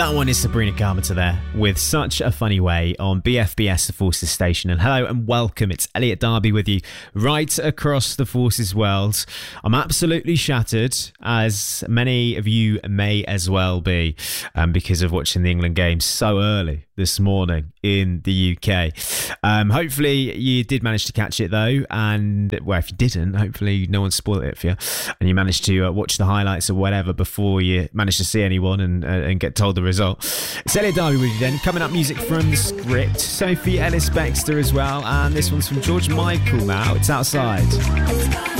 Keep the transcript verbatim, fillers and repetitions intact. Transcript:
That one is Sabrina Carpenter there with Such a Funny Way on B F B S, the Forces Station. And hello and welcome. It's Elliot Darby with you right across the Forces world. I'm absolutely shattered, as many of you may as well be, um, because of watching the England game so early this morning in the U K. Um, hopefully you did manage to catch it though, and well, if you didn't, hopefully no one spoiled it for you and you managed to uh, watch the highlights or whatever before you managed to see anyone and, uh, and get told the result. It's Elliot Darby with you then. Coming up, music from The Script, Sophie Ellis-Bextor as well, and this one's from George Michael now. It's Outside.